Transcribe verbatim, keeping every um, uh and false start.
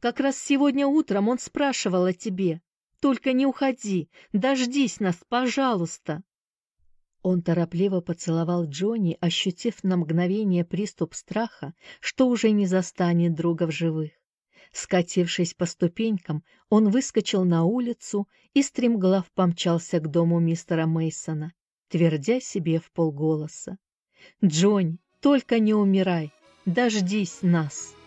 Как раз сегодня утром он спрашивал о тебе. Только не уходи, дождись нас, пожалуйста!» Он торопливо поцеловал Джонни, ощутив на мгновение приступ страха, что уже не застанет друга в живых. Скатившись по ступенькам, он выскочил на улицу и стремглав помчался к дому мистера Мейсона, твердя себе вполголоса: «Джонни, только не умирай, дождись нас!»